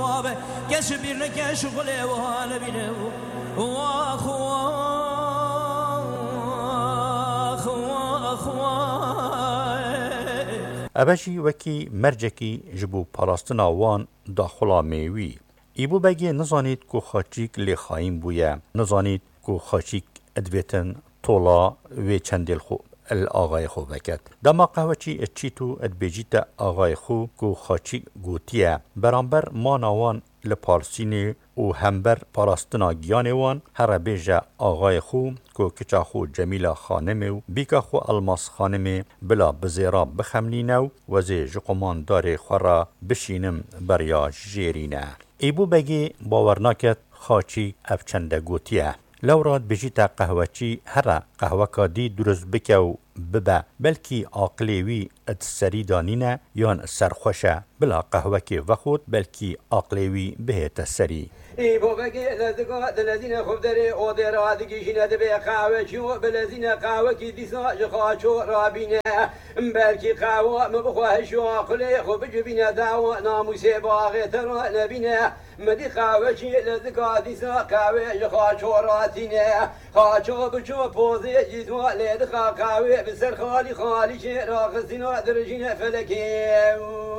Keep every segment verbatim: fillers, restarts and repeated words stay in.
کش بیرن کش خله و حال بینه و آخوا ابجی وکی مرجکی جبو پاراستنا وان داخلا میوی ایبو بگی نزانید کو خاچیک لی خایم بویا نزانید کو خاچیک ادویتن طولا و چندل خو الآغای خو بکت دما قهوچی اچیتو ادبیجیت آغای خو کو خاچیک گوتیه برانبر ما نوان لپارسینی و همبر پاراستنا گیانوان هر بیجا آغای خو کو کچا خو جمیلا خانمه و بیکا خو الماس خانمه بلا بزیرا بخمنینو و زی جقمان دار خورا بشینم بریا جیرینه ایبو بگی باورناکت خاچی افچنده گوتیه لوراد بجیتا قهوچی هر قهوکا دی درست بکو ببا بلکی عقلیوی اتسری دانینه یان سرخوشه بلا قهوکی وخود بلکی عقلیوی بهت سری ای بابگی لذکات الذين خب دری او در عادی جنه به قهوه چو بلذین قهوه کی دیسا جخاچو رابینه بلکی قهوه مبخواه شو عقلی خب جبینه دعوا ناموسه باغ تر نبینه مدی قهوه چی لذکات دیسا قهوه جخاچو راتینه خاچو بچو پوزی جدوا لد قهوه بسر خالی خالی چه راغزینا درجینه فلکی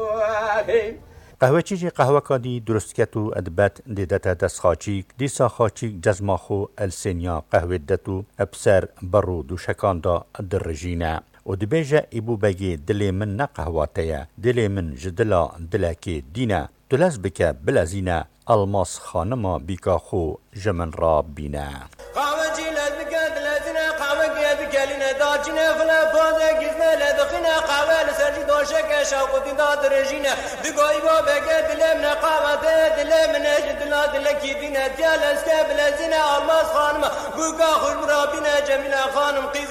قهوه چیجی قهوه کادی درست کتو ادبت دیدتا دست خاچیک دیسا خاچیک جزماخو السینیا قهوه دتو ابسر برو دو شکاندا درجینه و دبیجه ایبو بگی دلی من نه قهواتیه دلی من جدلا دلکی دینه دلز بکه بلزینه الماس خانما بیکا خو جمن را بینه قهوه چی لذکه دلزینه قهوه گید کلینه داچینه فلا پازه گیزنه لدخینه قهوه لسرجی دوشک شاقوتی دا درجینه دگوی با بگه دلم نقامته دلم نجدلا دلکی دینه دیال اسکه بلزینه الماس خانم بوکا خوش مرابینه جمیله خانم